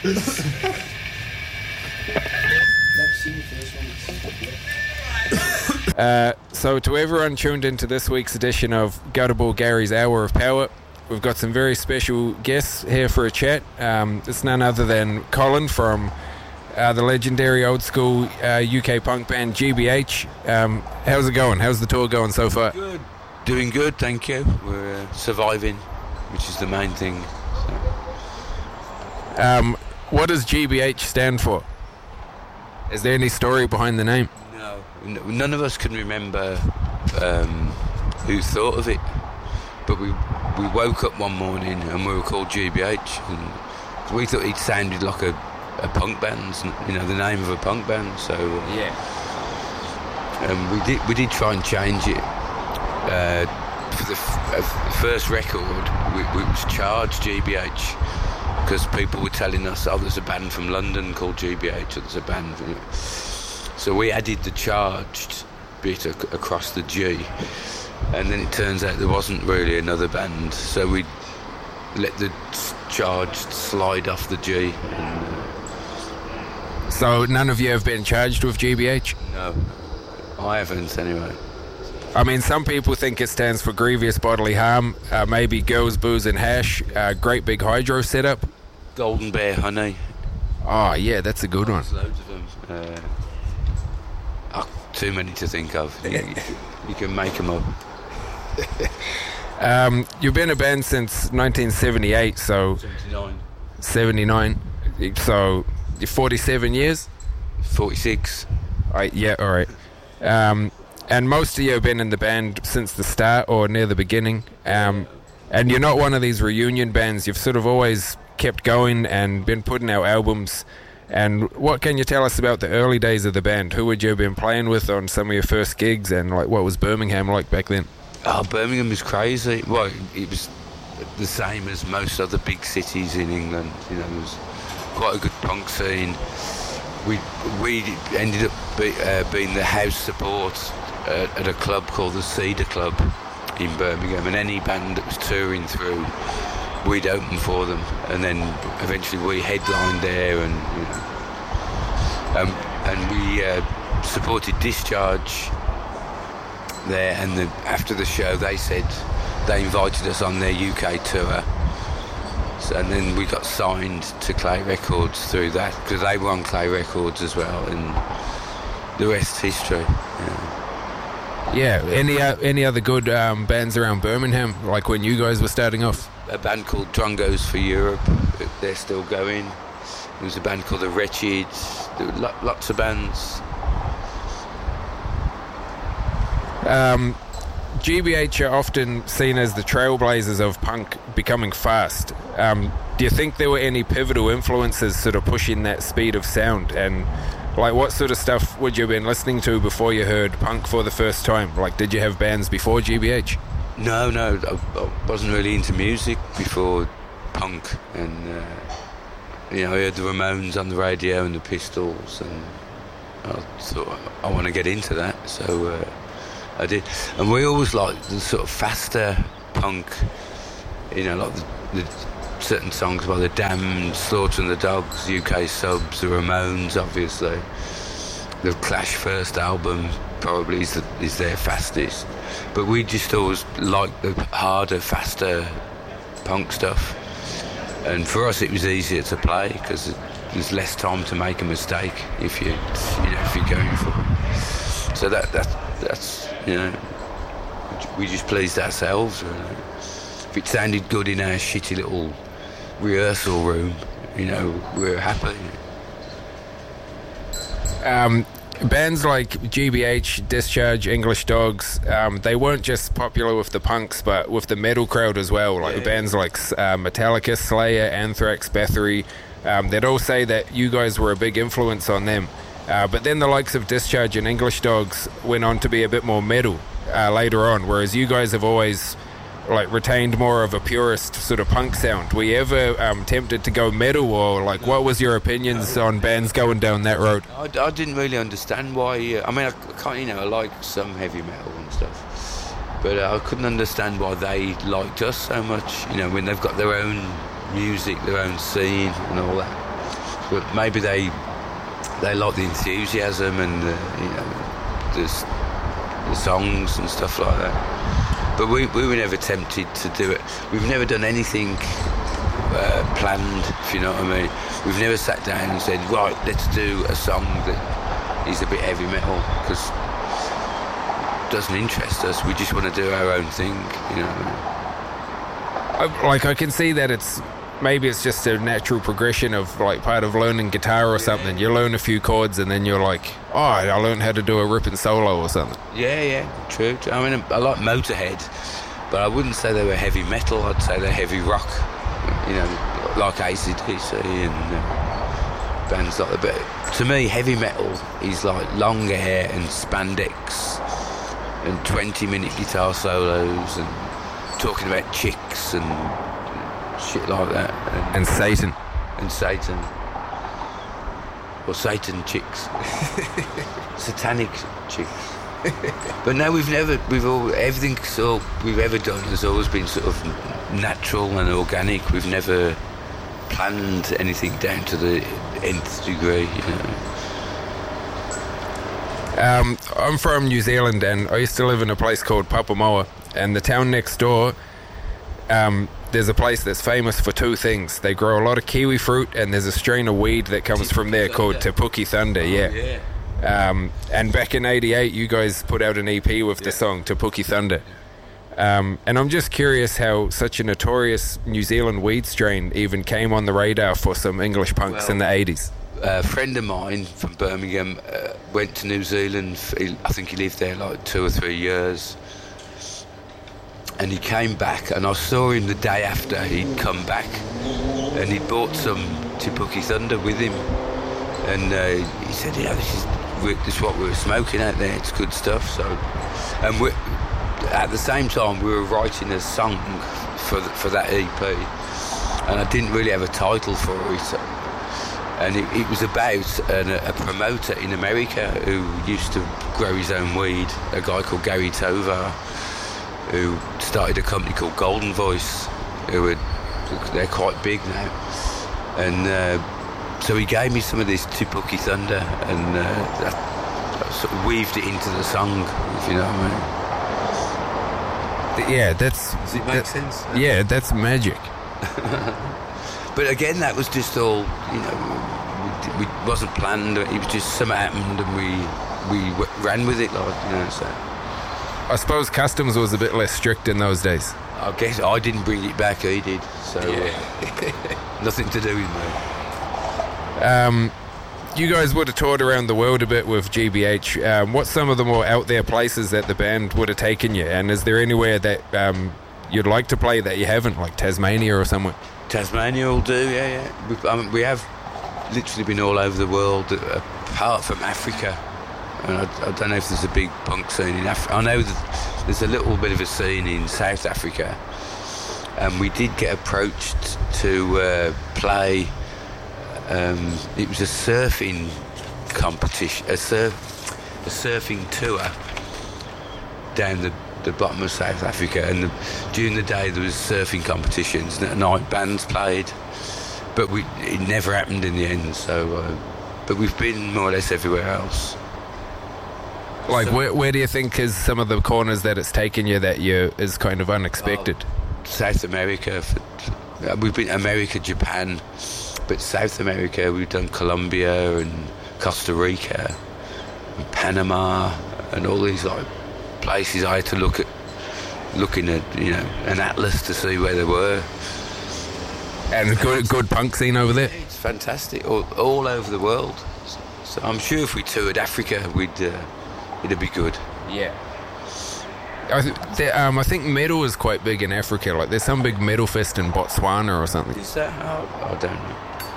So to everyone tuned into this week's edition of Gutterball Gary's Hour of Power, we've got some very special guests here for a chat. It's none other than Colin from the legendary old school UK punk band GBH. How's it going? How's the tour going so far? Good. Doing good, thank you. We're surviving, which is the main thing. So. What does GBH stand for? Is there any story behind the name? No, none of us can remember who thought of it, but we woke up one morning and we were called GBH, and we thought it sounded like a punk band, you know, the name of a punk band. So yeah, we did try and change it. For the first record, we was charged GBH because people were telling us, oh, there's a band from London called GBH, or there's a band. So we added the charged bit across the G, and then it turns out there wasn't really another band, so we let the charged slide off the G. So none of you have been charged with GBH? No, I haven't anyway. I mean, some people think it stands for grievous bodily harm, maybe girls, booze and hash, great big hydro setup. Golden Bear Honey. Oh yeah, that's a good one. There's loads of them. Too many to think of. You can make them up. You've been a band since 1978, so 79. So 47 years. 46. Yeah, all right. And most of you have been in the band since the start or near the beginning. And you're not one of these reunion bands. You've sort of always kept going and been putting out albums. And what can you tell us about the early days of the band? Who would you have been playing with on some of your first gigs, and like what was Birmingham like back then? Oh, Birmingham was crazy. Well, it was the same as most other big cities in England. You know, there was quite a good punk scene. We ended up being the house support at a club called the Cedar Club in Birmingham, and any band that was touring through, we'd open for them, and then eventually we headlined there, and you know, and we supported Discharge there, and after the show they said they invited us on their UK tour, and then we got signed to Clay Records through that, because they were on Clay Records as well, and the rest's history. Yeah. Any other good bands around Birmingham, like when you guys were starting off? A band called Drongos for Europe, they're still going. There was a band called The Wretched. There were lots of bands. GBH are often seen as the trailblazers of punk becoming fast. Do you think there were any pivotal influences sort of pushing that speed of sound? And like, what sort of stuff would you have been listening to before you heard punk for the first time? Like, did you have bands before GBH? No, I wasn't really into music before punk, and you know, I heard the Ramones on the radio and the Pistols, and I thought I want to get into that, so I did. And we always liked the sort of faster punk, you know, like the certain songs by The Damned, Slaughter and the Dogs, UK Subs, the Ramones, obviously. The Clash first album probably is their fastest, but we just always liked the harder, faster punk stuff, and for us it was easier to play because there's less time to make a mistake if you're going for it. So that's you know, we just pleased ourselves, really. If it sounded good in our shitty little rehearsal room, you know, we were happy. Bands like GBH, Discharge, English Dogs, they weren't just popular with the punks, but with the metal crowd as well. Like bands like Metallica, Slayer, Anthrax, Bathory, they'd all say that you guys were a big influence on them. But then the likes of Discharge and English Dogs went on to be a bit more metal later on, whereas you guys have always like retained more of a purist sort of punk sound. Were you ever tempted to go metal, or like what was your opinions on bands going down that road? I didn't really understand why. I mean, I can't, you know, I like some heavy metal and stuff, but I couldn't understand why they liked us so much. You know, when they've got their own music, their own scene, and all that. but maybe they like the enthusiasm and the songs and stuff like that. But we were never tempted to do it. We've never done anything planned, if you know what I mean. We've never sat down and said, right, let's do a song that is a bit heavy metal, because it doesn't interest us. We just want to do our own thing, you know what I mean. I can see that maybe it's just a natural progression of like part of learning guitar or something. You learn a few chords and then you're like, oh, I learned how to do a ripping solo or something. Yeah, true. I mean, I like Motorhead, but I wouldn't say they were heavy metal. I'd say they're heavy rock, you know, like AC/DC and bands like that. But to me, heavy metal is like longer hair and spandex and 20-minute guitar solos and talking about chicks and shit like that. And Satan. And Satan. Or Satan chicks. Satanic chicks. But no, everything we've ever done has always been sort of natural and organic. We've never planned anything down to the nth degree, you know. I'm from New Zealand, and I used to live in a place called Papamoa, and the town next door, there's a place that's famous for two things. They grow a lot of kiwi fruit, and there's a strain of weed that comes from there called Te Puke Thunder. Yeah. And back in '88, you guys put out an EP with the song Te Puke Thunder. And I'm just curious how such a notorious New Zealand weed strain even came on the radar for some English punks in the '80s. A friend of mine from Birmingham went to New Zealand. I think he lived there like 2 or 3 years. And he came back, and I saw him the day after he'd come back, and he'd bought some Te Puke Thunder with him. And he said, yeah, this is what we were smoking out there. It's good stuff. So, and at the same time, we were writing a song for that EP, and I didn't really have a title for it. And it was about a promoter in America who used to grow his own weed, a guy called Gary Tovar, who started a company called Golden Voice, they're quite big now. And so he gave me some of this Te Puke Thunder, and I sort of weaved it into the song, if you know what I mean. Yeah, does it make sense? Yeah, that's magic. But again, that was just all, you know, we wasn't planned. It was just something happened, and we ran with it, like, you know. So I suppose customs was a bit less strict in those days. I guess I didn't bring it back, he did. So nothing to do with me. You guys would have toured around the world a bit with GBH. What's some of the more out there places that the band would have taken you? And is there anywhere that you'd like to play that you haven't, like Tasmania or somewhere? Tasmania will do, yeah. We have literally been all over the world, apart from Africa. And I don't know if there's a big punk scene in Africa. I know that there's a little bit of a scene in South Africa. And we did get approached to play. It was a surfing competition, a surfing tour down the bottom of South Africa, and during the day there was surfing competitions, and at night bands played, but it never happened in the end. So, but we've been more or less everywhere else. Like, where do you think is some of the corners that it's taken you that is kind of unexpected? South America. We've been America, Japan. But South America, we've done Colombia and Costa Rica and Panama and all these like places. I had to looking at an atlas to see where they were. And good punk scene over there. It's fantastic, all over the world. So I'm sure if we toured Africa, it'd be good. Yeah. I think metal is quite big in Africa. Like, there's some big metal fest in Botswana or something. Is that? I don't know.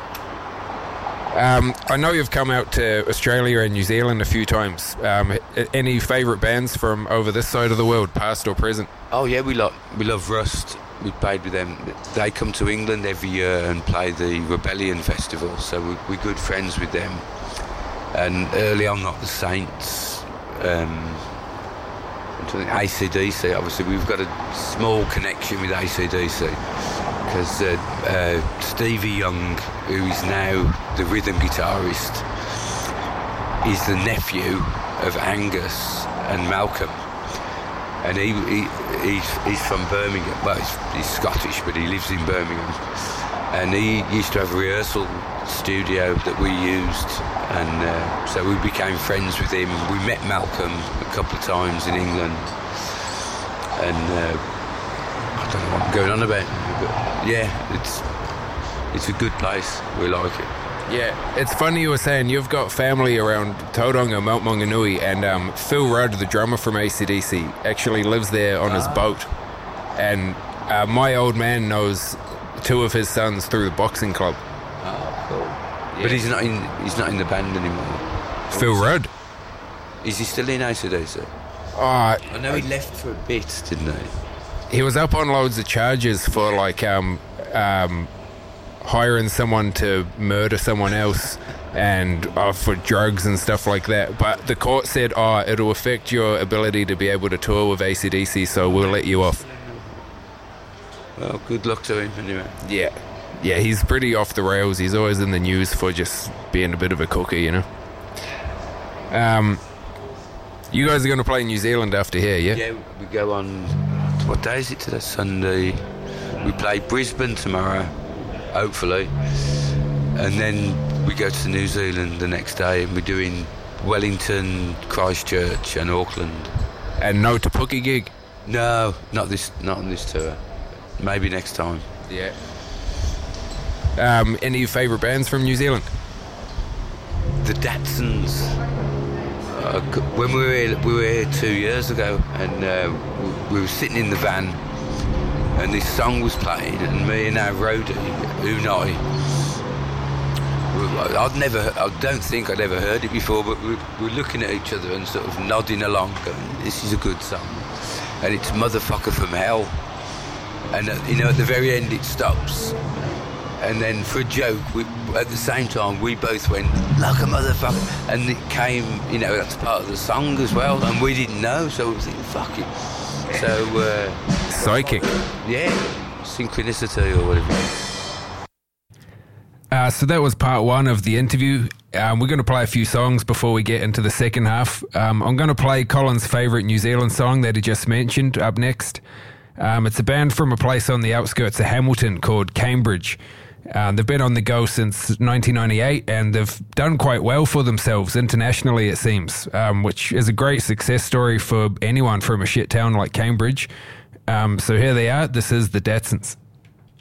I know you've come out to Australia and New Zealand a few times. Any favourite bands from over this side of the world, past or present? Oh yeah, we love Rust. We played with them. They come to England every year and play the Rebellion Festival, so we're good friends with them. And early on, got the Saints. AC/DC. Obviously, we've got a small connection with AC/DC because Stevie Young, who is now the rhythm guitarist, is the nephew of Angus and Malcolm, and he's from Birmingham. Well, he's Scottish, but he lives in Birmingham, and he used to have a rehearsal studio that we used, and so we became friends with him. We met Malcolm a couple of times in England, and I don't know what I'm going on about, but yeah, it's a good place. We like it. Yeah, it's funny you were saying you've got family around Tauranga, Mount Maunganui, and Phil Rudd, the drummer from AC/DC, actually lives there on his boat. And my old man knows two of his sons through the boxing club. Oh, cool. Yeah. But he's not in the band anymore. Phil Rudd? Is he still in AC/DC? I know he left for a bit, didn't he was up on loads of charges for like hiring someone to murder someone else and for drugs and stuff like that, but the court said it'll affect your ability to be able to tour with AC/DC, so we'll let you off. Well, good luck to him anyway. Yeah, he's pretty off the rails. He's always in the news for just being a bit of a cookie, you know. You guys are going to play New Zealand after here, yeah? Yeah, we go on, what day is it today? Sunday. We play Brisbane tomorrow, hopefully, and then we go to New Zealand the next day, and we're doing Wellington, Christchurch and Auckland. And no Te Puke gig? No, not on this tour. Maybe next time. Yeah. Any of your favourite bands from New Zealand? The Datsuns. When we were here 2 years ago, and we were sitting in the van, and this song was playing, and me and our roadie, Unai, I don't think I'd ever heard it before, but we were looking at each other and sort of nodding along, going, this is a good song. And it's Motherfucker from Hell. And, at the very end it stops. And then for a joke, at the same time, we both went, like a motherfucker. And it came, that's part of the song as well. And we didn't know, so we were thinking, fuck it. So... Psychic. Yeah, synchronicity or whatever. So that was part one of the interview. We're going to play a few songs before we get into the second half. I'm going to play Colin's favourite New Zealand song that he just mentioned up next. It's a band from a place on the outskirts of Hamilton called Cambridge. They've been on the go since 1998, and they've done quite well for themselves internationally, it seems, which is a great success story for anyone from a shit town like Cambridge. So here they are. This is the Datsuns.